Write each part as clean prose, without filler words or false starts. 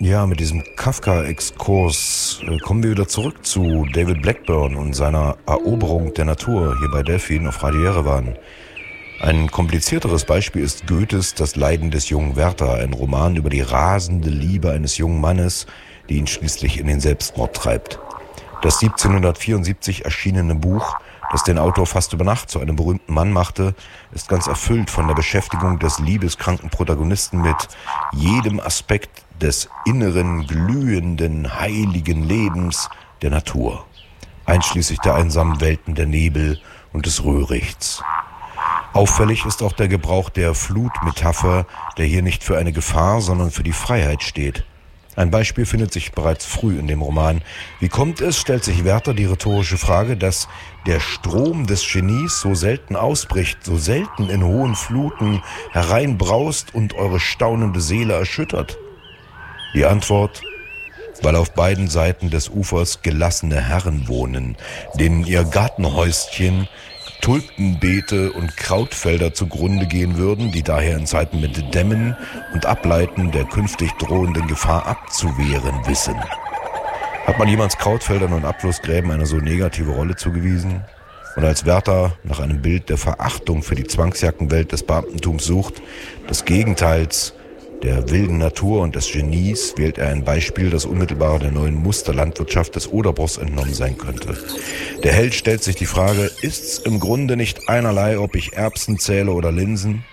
Ja, mit diesem Kafka-Exkurs kommen wir wieder zurück zu David Blackburn und seiner Eroberung der Natur hier bei Delphin auf Radio Yerevan. Ein komplizierteres Beispiel ist Goethes Das Leiden des jungen Werther, ein Roman über die rasende Liebe eines jungen Mannes, die ihn schließlich in den Selbstmord treibt. Das 1774 erschienene Buch, das den Autor fast über Nacht zu einem berühmten Mann machte, ist ganz erfüllt von der Beschäftigung des liebeskranken Protagonisten mit jedem Aspekt des inneren, glühenden, heiligen Lebens der Natur, einschließlich der einsamen Welten der Nebel und des Röhrichts. Auffällig ist auch der Gebrauch der Flutmetapher, der hier nicht für eine Gefahr, sondern für die Freiheit steht. Ein Beispiel findet sich bereits früh in dem Roman. Wie kommt es, stellt sich Werther die rhetorische Frage, dass der Strom des Genies so selten ausbricht, so selten in hohen Fluten hereinbraust und eure staunende Seele erschüttert? Die Antwort: weil auf beiden Seiten des Ufers gelassene Herren wohnen, denen ihr Gartenhäuschen, Tulpenbeete und Krautfelder zugrunde gehen würden, die daher in Zeiten mit Dämmen und Ableiten der künftig drohenden Gefahr abzuwehren wissen. Hat man jemals Krautfeldern und Abflussgräben eine so negative Rolle zugewiesen? Und als Werther nach einem Bild der Verachtung für die Zwangsjackenwelt des Beamtentums sucht, des Gegenteils, der wilden Natur und des Genies, wählt er ein Beispiel, das unmittelbar der neuen Musterlandwirtschaft des Oderbruchs entnommen sein könnte. Der Held stellt sich die Frage: ist's im Grunde nicht einerlei, ob ich Erbsen zähle oder Linsen?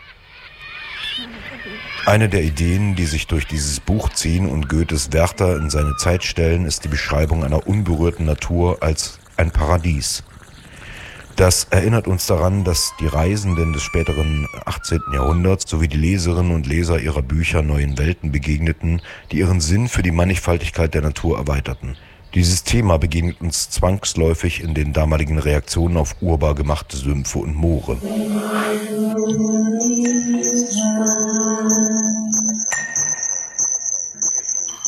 Eine der Ideen, die sich durch dieses Buch ziehen und Goethes Werther in seine Zeit stellen, ist die Beschreibung einer unberührten Natur als ein Paradies. Das erinnert uns daran, dass die Reisenden des späteren 18. Jahrhunderts sowie die Leserinnen und Leser ihrer Bücher neuen Welten begegneten, die ihren Sinn für die Mannigfaltigkeit der Natur erweiterten. Dieses Thema begegnet uns zwangsläufig in den damaligen Reaktionen auf urbar gemachte Sümpfe und Moore.